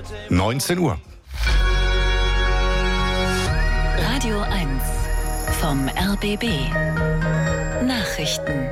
19 Uhr. Radio 1 vom RBB. Nachrichten.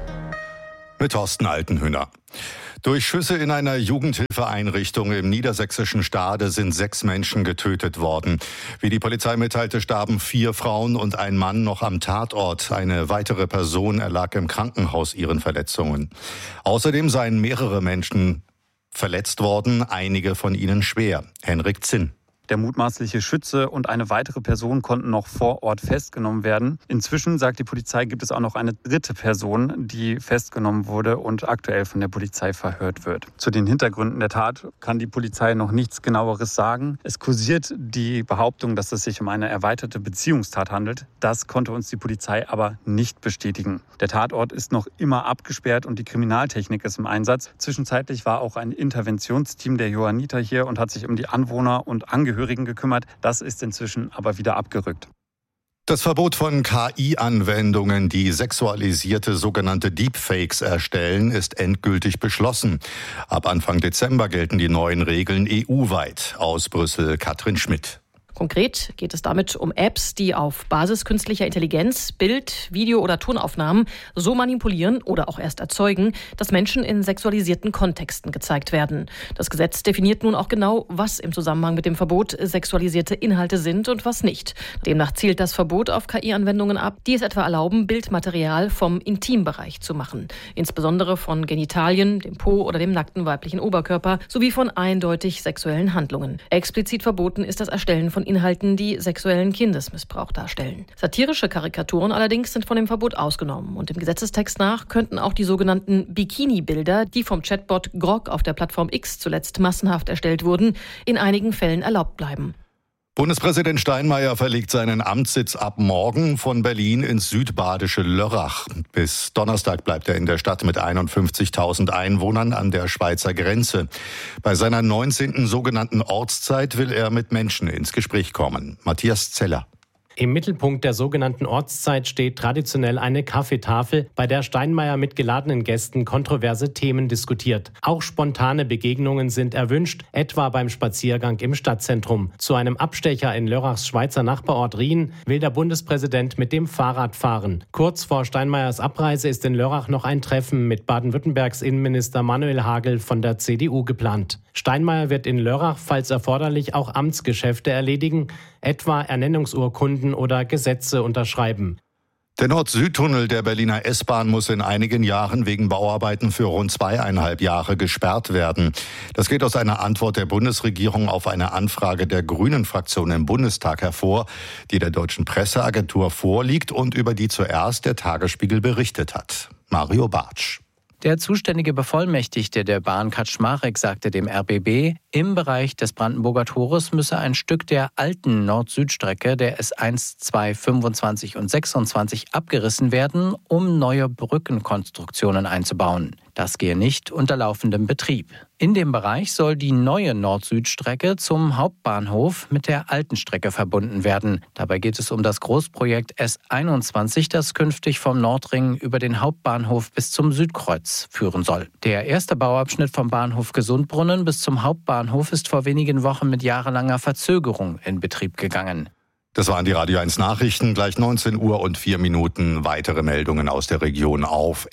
Mit Thorsten Altenhüner. Durch Schüsse in einer Jugendhilfeeinrichtung im niedersächsischen Stade sind 6 Menschen getötet worden. Wie die Polizei mitteilte, starben 4 Frauen und ein Mann noch am Tatort. Eine weitere Person erlag im Krankenhaus ihren Verletzungen. Außerdem seien mehrere Menschen verletzt worden, einige von ihnen schwer. Henrik Zinn. Der mutmaßliche Schütze und eine weitere Person konnten noch vor Ort festgenommen werden. Inzwischen, sagt die Polizei, gibt es auch noch eine dritte Person, die festgenommen wurde und aktuell von der Polizei verhört wird. Zu den Hintergründen der Tat kann die Polizei noch nichts Genaueres sagen. Es kursiert die Behauptung, dass es sich um eine erweiterte Beziehungstat handelt. Das konnte uns die Polizei aber nicht bestätigen. Der Tatort ist noch immer abgesperrt und die Kriminaltechnik ist im Einsatz. Zwischenzeitlich war auch ein Interventionsteam der Johanniter hier und hat sich um die Anwohner und Angehörigen gekümmert. Das ist inzwischen aber wieder abgerückt. Das Verbot von KI-Anwendungen, die sexualisierte sogenannte Deepfakes erstellen, ist endgültig beschlossen. Ab Anfang Dezember gelten die neuen Regeln EU-weit. Aus Brüssel Katrin Schmidt. Konkret geht es damit um Apps, die auf Basis künstlicher Intelligenz Bild-, Video- oder Tonaufnahmen so manipulieren oder auch erst erzeugen, dass Menschen in sexualisierten Kontexten gezeigt werden. Das Gesetz definiert nun auch genau, was im Zusammenhang mit dem Verbot sexualisierte Inhalte sind und was nicht. Demnach zielt das Verbot auf KI-Anwendungen ab, die es etwa erlauben, Bildmaterial vom Intimbereich zu machen. Insbesondere von Genitalien, dem Po oder dem nackten weiblichen Oberkörper sowie von eindeutig sexuellen Handlungen. Explizit verboten ist das Erstellen von Inhalten, die sexuellen Kindesmissbrauch darstellen. Satirische Karikaturen allerdings sind von dem Verbot ausgenommen. Und dem Gesetzestext nach könnten auch die sogenannten Bikini-Bilder, die vom Chatbot Grok auf der Plattform X zuletzt massenhaft erstellt wurden, in einigen Fällen erlaubt bleiben. Bundespräsident Steinmeier verlegt seinen Amtssitz ab morgen von Berlin ins südbadische Lörrach. Bis Donnerstag bleibt er in der Stadt mit 51.000 Einwohnern an der Schweizer Grenze. Bei seiner 19. sogenannten Ortszeit will er mit Menschen ins Gespräch kommen. Matthias Zeller. Im Mittelpunkt der sogenannten Ortszeit steht traditionell eine Kaffeetafel, bei der Steinmeier mit geladenen Gästen kontroverse Themen diskutiert. Auch spontane Begegnungen sind erwünscht, etwa beim Spaziergang im Stadtzentrum. Zu einem Abstecher in Lörrachs Schweizer Nachbarort Rien will der Bundespräsident mit dem Fahrrad fahren. Kurz vor Steinmeiers Abreise ist in Lörrach noch ein Treffen mit Baden-Württembergs Innenminister Manuel Hagel von der CDU geplant. Steinmeier wird in Lörrach, falls erforderlich, auch Amtsgeschäfte erledigen, etwa Ernennungsurkunden oder Gesetze unterschreiben. Der Nord-Süd-Tunnel der Berliner S-Bahn muss in einigen Jahren wegen Bauarbeiten für rund 2,5 Jahre gesperrt werden. Das geht aus einer Antwort der Bundesregierung auf eine Anfrage der Grünen-Fraktion im Bundestag hervor, die der Deutschen Presseagentur vorliegt und über die zuerst der Tagesspiegel berichtet hat. Mario Bartsch. Der zuständige Bevollmächtigte der Bahn Kaczmarek sagte dem RBB, im Bereich des Brandenburger Tores müsse ein Stück der alten Nord-Süd-Strecke der S1, 2, 25 und 26 abgerissen werden, um neue Brückenkonstruktionen einzubauen. Das gehe nicht unter laufendem Betrieb. In dem Bereich soll die neue Nord-Süd-Strecke zum Hauptbahnhof mit der alten Strecke verbunden werden. Dabei geht es um das Großprojekt S21, das künftig vom Nordring über den Hauptbahnhof bis zum Südkreuz führen soll. Der erste Bauabschnitt vom Bahnhof Gesundbrunnen bis zum Hauptbahnhof ist vor wenigen Wochen mit jahrelanger Verzögerung in Betrieb gegangen. Das waren die Radio 1 Nachrichten, gleich 19 Uhr und 4 Minuten. Weitere Meldungen aus der Region auf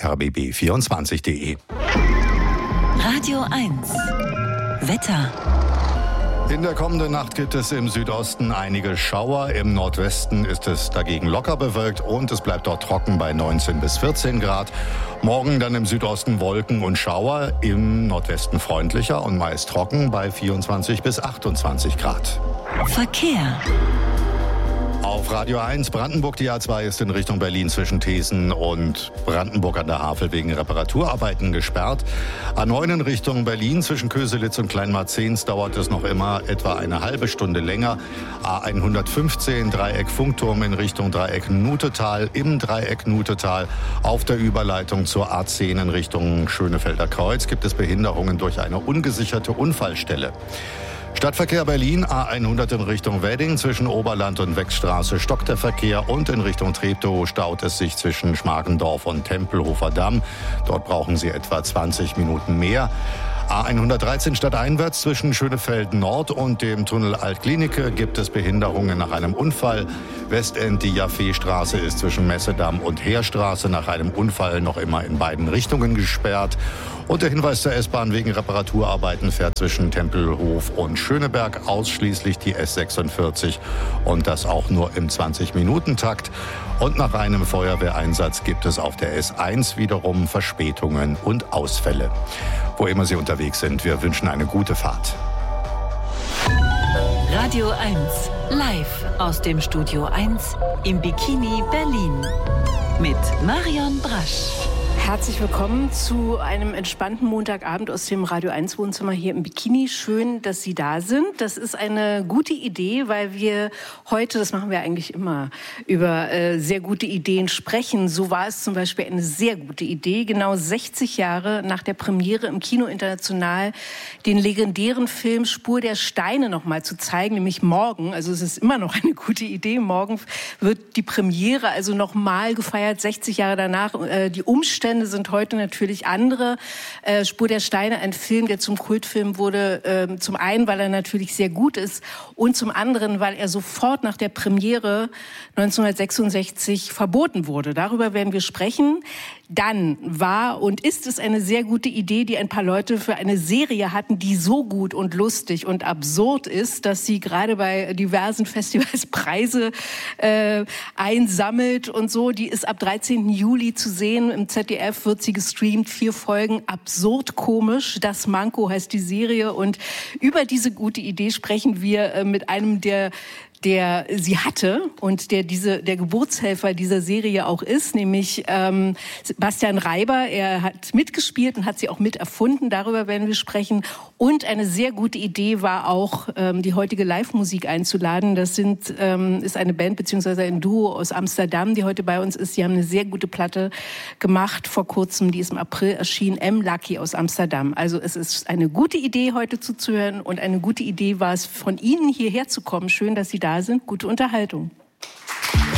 rbb24.de. Radio 1 Wetter. In der kommenden Nacht gibt es im Südosten einige Schauer. Im Nordwesten ist es dagegen locker bewölkt und es bleibt dort trocken bei 19 bis 14 Grad. Morgen dann im Südosten Wolken und Schauer, im Nordwesten freundlicher und meist trocken bei 24 bis 28 Grad. Verkehr. Auf Radio 1 Brandenburg, die A2 ist in Richtung Berlin zwischen Thesen und Brandenburg an der Havel wegen Reparaturarbeiten gesperrt. A9 in Richtung Berlin zwischen Köselitz und Kleinmarzens dauert es noch immer etwa eine halbe Stunde länger. A115 Dreieck Funkturm in Richtung Dreieck Nutetal, im Dreieck Nutetal. Auf der Überleitung zur A10 in Richtung Schönefelder Kreuz gibt es Behinderungen durch eine ungesicherte Unfallstelle. Stadtverkehr Berlin, A100 in Richtung Wedding, zwischen Oberland und Wechstraße stockt der Verkehr und in Richtung Treptow staut es sich zwischen Schmargendorf und Tempelhofer Damm. Dort brauchen Sie etwa 20 Minuten mehr. A113 stadteinwärts zwischen Schönefeld Nord und dem Tunnel Altklinike gibt es Behinderungen nach einem Unfall. Westend die Jaffeestraße ist zwischen Messedamm und Heerstraße nach einem Unfall noch immer in beiden Richtungen gesperrt. Und der Hinweis zur S-Bahn: wegen Reparaturarbeiten fährt zwischen Tempelhof und Schöneberg ausschließlich die S46 und das auch nur im 20-Minuten-Takt. Und nach einem Feuerwehreinsatz gibt es auf der S1 wiederum Verspätungen und Ausfälle. Wo immer Sie unterwegs sind, wir wünschen eine gute Fahrt. Radio 1, live aus dem Studio 1 im Bikini Berlin mit Marion Brasch. Herzlich willkommen zu einem entspannten Montagabend aus dem Radio 1 Wohnzimmer hier im Bikini. Schön, dass Sie da sind. Das ist eine gute Idee, weil wir heute, das machen wir eigentlich immer, über sehr gute Ideen sprechen. So war es zum Beispiel eine sehr gute Idee, genau 60 Jahre nach der Premiere im Kino International den legendären Film Spur der Steine noch mal zu zeigen, nämlich morgen. Also es ist immer noch eine gute Idee. Morgen wird die Premiere also noch mal gefeiert, 60 Jahre danach. Die Umstände sind heute natürlich andere. Spur der Steine, ein Film, der zum Kultfilm wurde, zum einen, weil er natürlich sehr gut ist und zum anderen, weil er sofort nach der Premiere 1966 verboten wurde. Darüber werden wir sprechen. Dann war und ist es eine sehr gute Idee, die ein paar Leute für eine Serie hatten, die so gut und lustig und absurd ist, dass sie gerade bei diversen Festivals Preise einsammelt und so. Die ist ab 13. Juli zu sehen. Im ZDF wird sie gestreamt. 4 Folgen, absurd komisch. Das Manko heißt die Serie. Und über diese gute Idee sprechen wir mit einem, der sie hatte und der Geburtshelfer dieser Serie auch ist, nämlich Bastian Reiber. Er hat mitgespielt und hat sie auch mit erfunden. Darüber werden wir sprechen. Und eine sehr gute Idee war auch, die heutige Live-Musik einzuladen. Das ist eine Band bzw. ein Duo aus Amsterdam, die heute bei uns ist. Sie haben eine sehr gute Platte gemacht vor kurzem, die ist im April erschienen. M. Lucky aus Amsterdam. Also es ist eine gute Idee, heute zuzuhören, und eine gute Idee war es, von Ihnen hierher zu kommen. Schön, dass Sie da sind. Gute Unterhaltung.